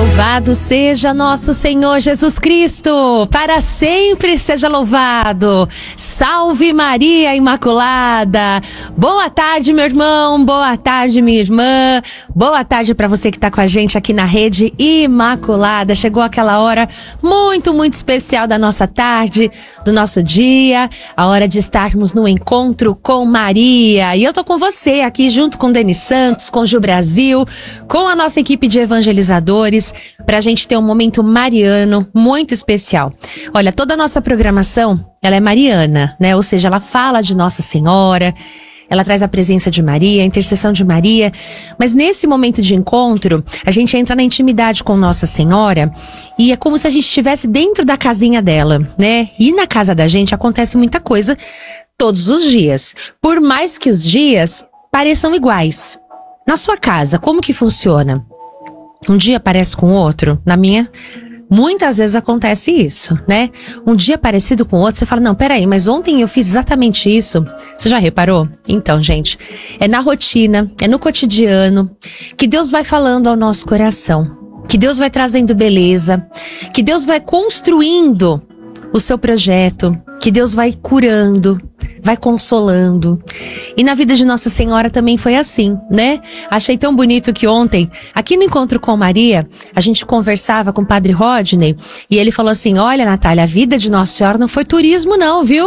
Louvado seja nosso Senhor Jesus Cristo, para sempre seja louvado. Salve Maria Imaculada. Boa tarde, meu irmão, boa tarde, minha irmã. Boa tarde para você que está com a gente aqui na Rede Imaculada. Chegou aquela hora muito, muito especial da nossa tarde, do nosso dia, a hora de estarmos no encontro com Maria. E eu tô com você aqui junto com Denis Santos, com Ju Brasil, com a nossa equipe de evangelizadores, pra gente ter um momento mariano muito especial. Olha, toda a nossa programação, ela é mariana, né? Ou seja, ela fala de Nossa Senhora, ela traz a presença de Maria, a intercessão de Maria, mas nesse momento de encontro, a gente entra na intimidade com Nossa Senhora e é como se a gente estivesse dentro da casinha dela, né? E na casa da gente acontece muita coisa todos os dias, por mais que os dias pareçam iguais. Na sua casa, como que funciona? Um dia parece com o outro? Na minha, muitas vezes acontece isso, né? Um dia parecido com o outro, você fala, não, peraí, mas ontem eu fiz exatamente isso. Você já reparou? Então, gente, é na rotina, é no cotidiano, que Deus vai falando ao nosso coração, que Deus vai trazendo beleza, que Deus vai construindo o seu projeto, que Deus vai curando, vai consolando. E na vida de Nossa Senhora também foi assim, né? Achei tão bonito que ontem, aqui no Encontro com Maria, a gente conversava com o Padre Rodney e ele falou assim, olha, Natália, a vida de Nossa Senhora não foi turismo não, viu?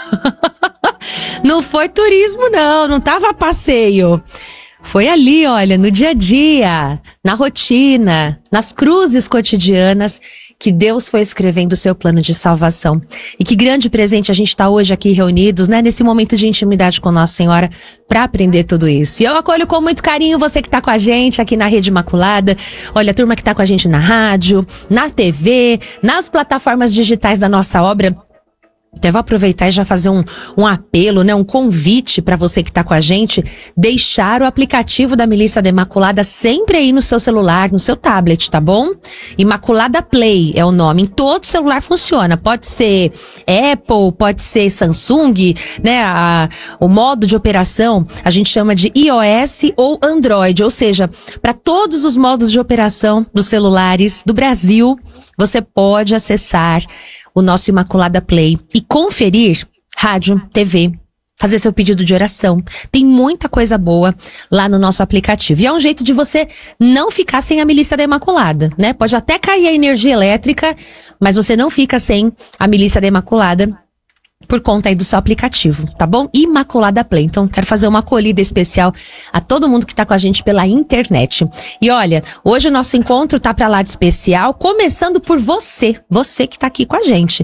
Não foi turismo não tava a passeio. Foi ali, olha, no dia a dia, na rotina, nas cruzes cotidianas, que Deus foi escrevendo o seu plano de salvação. E que grande presente a gente está hoje aqui reunidos, né, nesse momento de intimidade com Nossa Senhora, para aprender tudo isso. E eu acolho com muito carinho você que está com a gente aqui na Rede Imaculada. Olha, a turma que está com a gente na rádio, na TV, nas plataformas digitais da nossa obra. Até vou aproveitar e já fazer um apelo, né, um convite para você que está com a gente, deixar o aplicativo da Milícia da Imaculada sempre aí no seu celular, no seu tablet, tá bom? Imaculada Play é o nome, em todo celular funciona, pode ser Apple, pode ser Samsung, né, o modo de operação a gente chama de iOS ou Android, ou seja, para todos os modos de operação dos celulares do Brasil, você pode acessar o nosso Imaculada Play e conferir rádio, TV, fazer seu pedido de oração. Tem muita coisa boa lá no nosso aplicativo. E é um jeito de você não ficar sem a Milícia da Imaculada, né? Pode até cair a energia elétrica, mas você não fica sem a Milícia da Imaculada por conta aí do seu aplicativo, tá bom? Imaculada Play. Então, quero fazer uma acolhida especial a todo mundo que tá com a gente pela internet. E olha, hoje o nosso encontro tá pra lá de especial, começando por você que tá aqui com a gente.